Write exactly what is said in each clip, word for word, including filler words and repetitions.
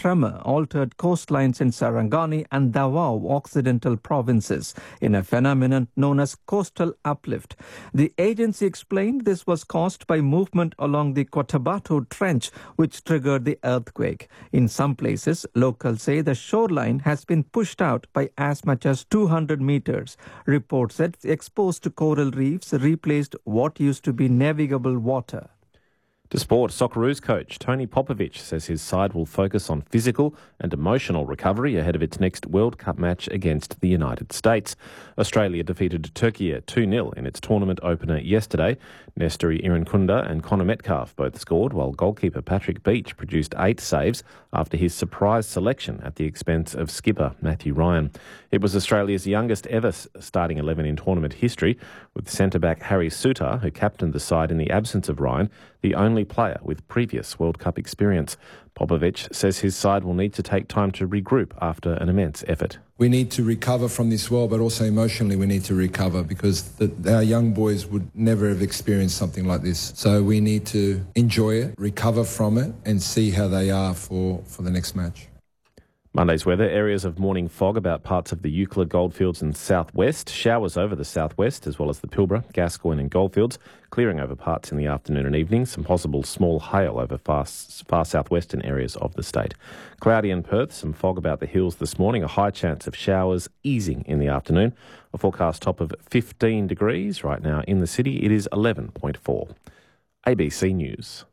tremor altered coastlines in Sarangani and Davao Occidental provinces in a phenomenon known as coastal uplift. The agency explained this was caused by movement along the Cotabato Trench, which triggered the earthquake. In some places, locals say the shoreline has been pushed out by as much as two hundred meters. Reports said exposed coral reefs replaced what used to be navigable water. To sport, Socceroos coach Tony Popovic says his side will focus on physical and emotional recovery ahead of its next World Cup match against the United States. Australia defeated Turkey two nil in its tournament opener yesterday. Nesteri Irankunda and Connor Metcalf both scored, while goalkeeper Patrick Beach produced eight saves after his surprise selection at the expense of skipper Matthew Ryan. It was Australia's youngest ever starting eleven in tournament history, with centre-back Harry Souttar, who captained the side in the absence of Ryan, the only player with previous World Cup experience. Popovic says his side will need to take time to regroup after an immense effort. We need to recover from this well, but also emotionally we need to recover because the, our young boys would never have experienced something like this. So we need to enjoy it, recover from it, and see how they are for, for the next match. Monday's weather, areas of morning fog about parts of the Euclid Goldfields and southwest, showers over the southwest as well as the Pilbara, Gascoyne and Goldfields, clearing over parts in the afternoon and evening, some possible small hail over far, far southwestern areas of the state. Cloudy in Perth, some fog about the hills this morning, a high chance of showers easing in the afternoon, a forecast top of fifteen degrees. Right now in the city it is eleven point four. A B C News.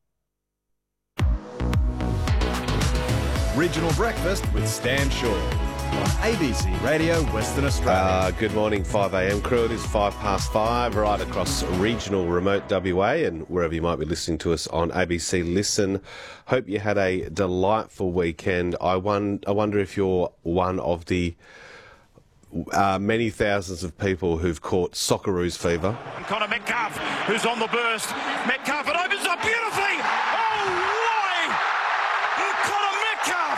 Regional Breakfast with Stan Shaw on A B C Radio Western Australia. Uh, good morning, five a m crew. It is five past five, right across regional remote W A and wherever you might be listening to us on A B C Listen. Hope you had a delightful weekend. I, won- I wonder if you're one of the uh, many thousands of people who've caught Socceroos fever. And Connor Metcalf, who's on the burst. Metcalf, it opens up beautifully. Oh, Roy! Connor Metcalf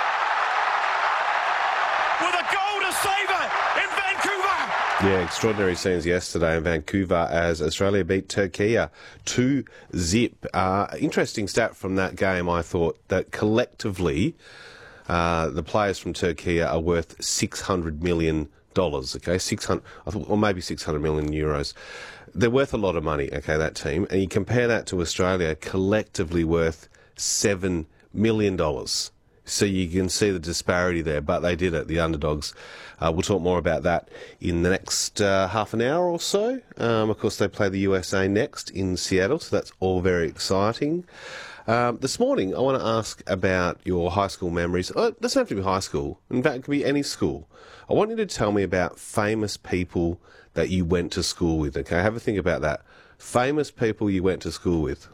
with a goal to save it in Vancouver. Yeah, extraordinary scenes yesterday in Vancouver as Australia beat Turkey two zip. Uh, interesting stat from that game, I thought, that collectively uh, the players from Turkey are worth six hundred million dollars, okay, six hundred, I thought, or maybe six hundred million euros. They're worth a lot of money, okay, that team, and you compare that to Australia, collectively worth seven million dollars. So you can see the disparity there, but they did it, the underdogs. Uh, we'll talk more about that in the next uh, half an hour or so. Um, of course, they play the U S A next in Seattle, so that's all very exciting. Um, this morning, I want to ask about your high school memories. Oh, it doesn't have to be high school. In fact, it could be any school. I want you to tell me about famous people that you went to school with, okay? Have a think about that. Famous people you went to school with.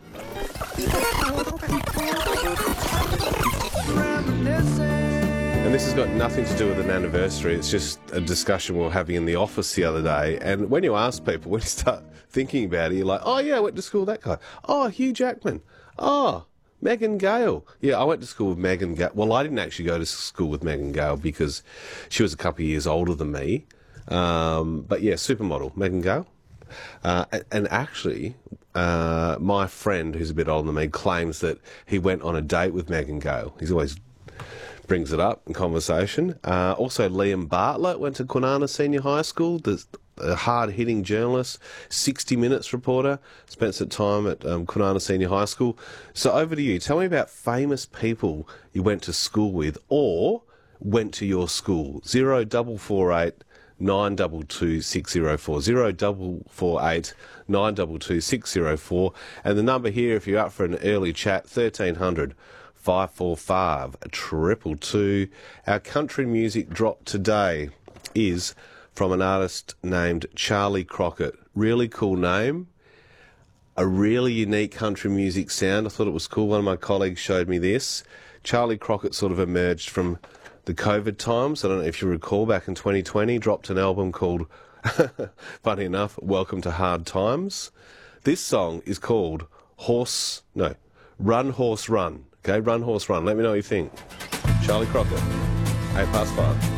And this has got nothing to do with an anniversary. It's just a discussion we were having in the office the other day. And when you ask people, when you start thinking about it, you're like, oh, yeah, I went to school with that guy. Oh, Hugh Jackman. Oh, Megan Gale. Yeah, I went to school with Megan Gale. Well, I didn't actually go to school with Megan Gale because she was a couple of years older than me. Um, but, yeah, supermodel, Megan Gale. Uh, and actually, uh, my friend, who's a bit older than me, claims that he went on a date with Megan Gale. He's always brings it up in conversation. Uh, also, Liam Bartlett went to Kwinana Senior High School, the a hard-hitting journalist, sixty minutes reporter, spent some time at um, Kwinana Senior High School. So over to you. Tell me about famous people you went to school with or went to your school. Zero double four eight nine double two six zero four. Zero double four eight nine double two six zero four. And the number here, if you're up for an early chat, thirteen hundred five four five triple two. Our country music drop today is from an artist named Charlie Crockett. Really cool name. A really unique country music sound. I thought it was cool. One of my colleagues showed me this. Charlie Crockett sort of emerged from the COVID times. I don't know if you recall, back in twenty twenty, dropped an album called, funny enough, Welcome to Hard Times. This song is called Horse, no, Run Horse Run. Okay, Run Horse Run. Let me know what you think. Charlie Crockett, eight past five.